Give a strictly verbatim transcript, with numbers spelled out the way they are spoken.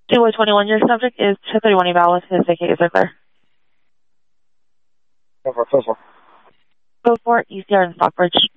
two oh twenty-one, your subject is two thirty-one eval with his vacated circular. Go for it, go for it. Go for it, E C R in Stockbridge.